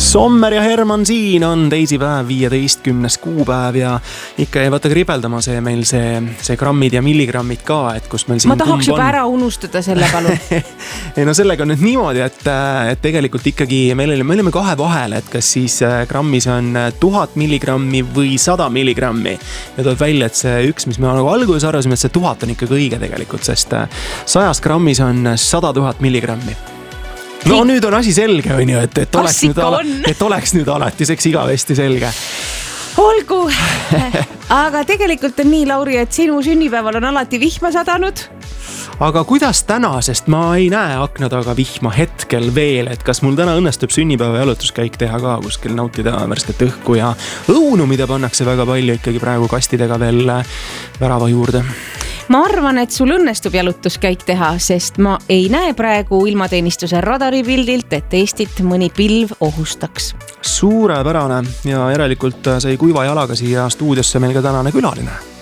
Sommer ja Herman siin on teisipäev, 15. kuupäev ja ikka ei vaata kribeldama meil see grammid ja milligrammid ka, et kus meil siin ma tahaks juba ära unustada selle palun. Ei, no sellega on nüüd niimoodi, et tegelikult ikkagi me olime kahe vahel, et kas siis grammis on 1000 milligrammi või 100 milligrammi. Ja tuleb välja, et see üks, mis me nagu alguses arvasime, et see 1000 on ikka õige tegelikult, sest 100 grammis on 100 000 milligrammi. No nüüd on asi selge, on ju, et oleks nüüd alatiseks igavesti selge. Olgu, aga tegelikult on nii, Lauri, et sinu sünnipäeval on alati vihma sadanud. Aga kuidas täna, sest ma ei näe akna taga vihma hetkel veel, et kas mul täna õnnestub sünnipäeva jalutuskäik teha ka kuskil nautida värsket õhku ja õunu, mida pannakse väga palju ikkagi praegu kastidega veel värava juurde. Ma arvan, et sul õnnestub jalutuskäik teha, sest ma ei näe praegu ilmateenistuse radaripildilt, et Eestit mõni pilv ohustaks. Suurepärane ja järelikult sai kuiva jalaga siia stuudiosse meil ka tänane külaline.